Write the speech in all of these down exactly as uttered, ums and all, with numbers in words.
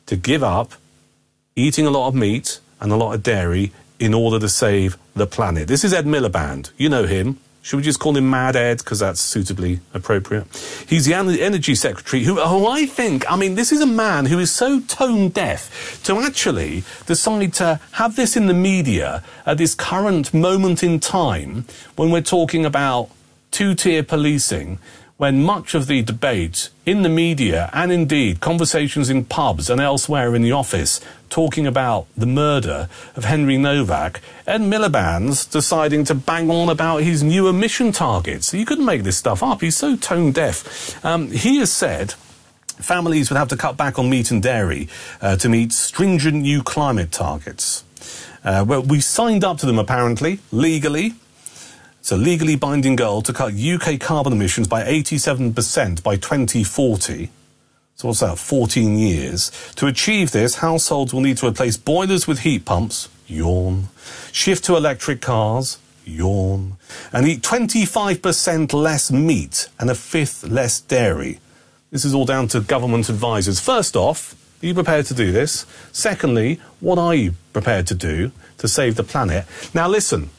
to give up eating a lot of meat and a lot of dairy in order to save the planet. This is Ed Miliband. You know him. Should we just call him Mad Ed, because that's suitably appropriate? He's the Energy Secretary, who, who I think, I mean, this is a man who is so tone-deaf to actually decide to have this in the media at this current moment in time when we're talking about two-tier policing, when much of the debate in the media, and indeed conversations in pubs and elsewhere in the office, talking about the murder of Henry Novak, Ed Miliband's deciding to bang on about his new emission targets. You couldn't make this stuff up. He's so tone-deaf. Um, he has said families would have to cut back on meat and dairy uh, to meet stringent new climate targets. Uh, well, we signed up to them, apparently, legally. It's a legally binding goal to cut U K carbon emissions by eighty-seven percent by twenty forty. So what's that, fourteen years? To achieve this, households will need to replace boilers with heat pumps, yawn, shift to electric cars, yawn, and eat twenty-five percent less meat and a fifth less dairy. This is all down to government advisors. First off, are you prepared to do this? Secondly, what are you prepared to do to save the planet? Now listen.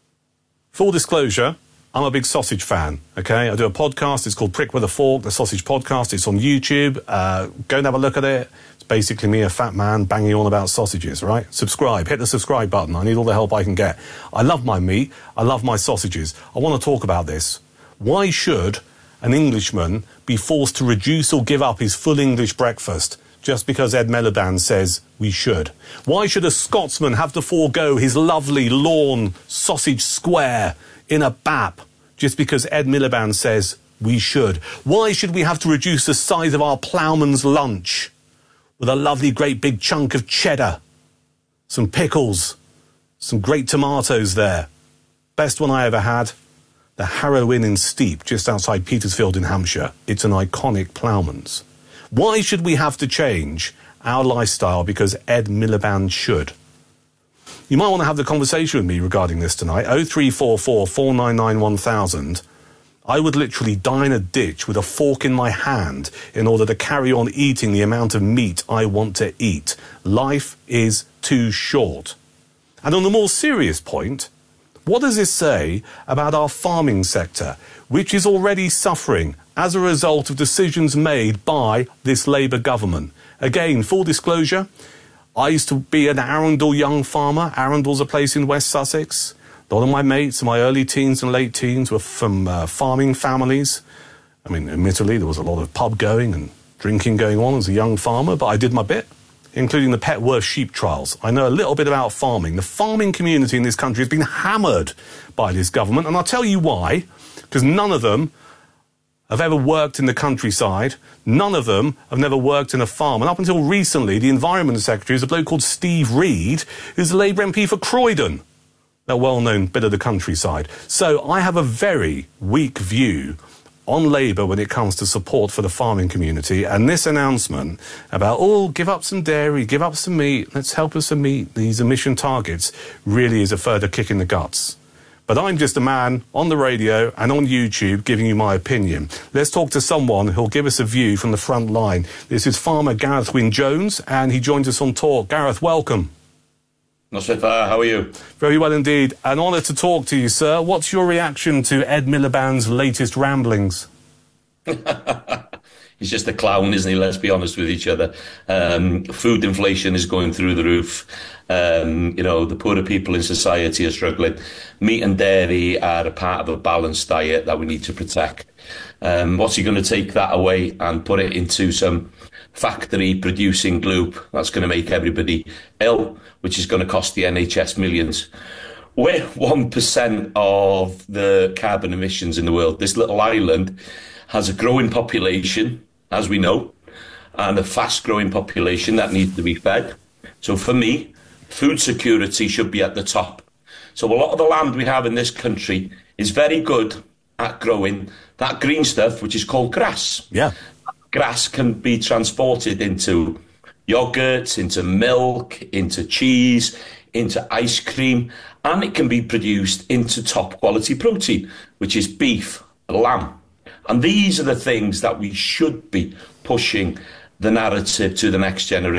Full disclosure, I'm a big sausage fan, OK? I do a podcast, it's called Prick with a Fork, the Sausage Podcast. It's on YouTube. Uh, go and have a look at it. It's basically me, a fat man, banging on about sausages, right? Subscribe, hit the subscribe button. I need all the help I can get. I love my meat. I love my sausages. I want to talk about this. Why should an Englishman be forced to reduce or give up his full English breakfast just because Ed Miliband says we should? Why should a Scotsman have to forego his lovely lawn sausage square in a B A P just because Ed Miliband says we should? Why should we have to reduce the size of our ploughman's lunch with a lovely great big chunk of cheddar, some pickles, some great tomatoes there? Best one I ever had, the Harrow Inn in Steep, just outside Petersfield in Hampshire. It's an iconic ploughman's. Why should we have to change our lifestyle because Ed Miliband should? You might want to have the conversation with me regarding this tonight. oh three four four, four nine nine, one thousand. I would literally die in a ditch with a fork in my hand in order to carry on eating the amount of meat I want to eat. Life is too short. And on a more serious point, what does this say about our farming sector, which is already suffering as a result of decisions made by this Labour government? Again, full disclosure, I used to be an Arundel young farmer. Arundel's a place in West Sussex. A lot of my mates in my early teens and late teens were from uh, farming families. I mean, admittedly, there was a lot of pub going and drinking going on as a young farmer, but I did my bit, including the Petworth sheep trials. I know a little bit about farming. The farming community in this country has been hammered by this government, and I'll tell you why, because none of them have ever worked in the countryside. None of them have never worked in a farm. And up until recently, the Environment Secretary is a bloke called Steve Reed, who's the Labour M P for Croydon, that well-known bit of the countryside. So I have a very weak view on Labour when it comes to support for the farming community, and this announcement about, oh, give up some dairy, give up some meat, let's help us to meet these emission targets, really is a further kick in the guts. But I'm just a man on the radio and on YouTube giving you my opinion. Let's talk to someone who'll give us a view from the front line. This is farmer Gareth Wyn-Jones, and he joins us on Talk. Gareth, welcome. Not so far, how are you? Very well indeed. An honour to talk to you, sir. What's your reaction to Ed Miliband's latest ramblings? He's just a clown, isn't he? Let's be honest with each other. Um, food inflation is going through the roof. Um, you know, the poorer people in society are struggling. Meat and dairy are a part of a balanced diet that we need to protect. Um, what's he going to take that away and put it into some factory producing glue that's going to make everybody ill, which is going to cost the N H S millions? We're one percent of the carbon emissions in the world. This little island has a growing population, as we know, and a fast-growing population that needs to be fed. So for me, food security should be at the top. So a lot of the land we have in this country is very good at growing that green stuff, which is called grass. Yeah. Grass can be transported into yogurt, into milk, into cheese, into ice cream, and it can be produced into top-quality protein, which is beef, lamb. And these are the things that we should be pushing the narrative to the next generation.